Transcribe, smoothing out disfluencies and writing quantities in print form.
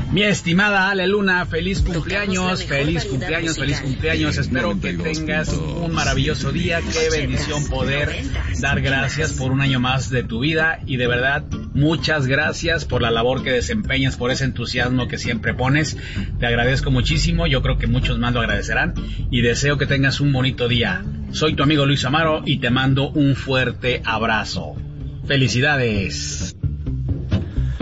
Mi estimada Ale Luna, feliz cumpleaños. Espero que tengas un maravilloso día. Qué bendición poder dar gracias por un año más de tu vida. Y de verdad, muchas gracias por la labor que desempeñas, por ese entusiasmo que siempre pones. Te agradezco muchísimo. Yo creo que muchos más lo agradecerán. Y deseo que tengas un bonito día. Soy tu amigo Luis Amaro y te mando un fuerte abrazo. ¡Felicidades!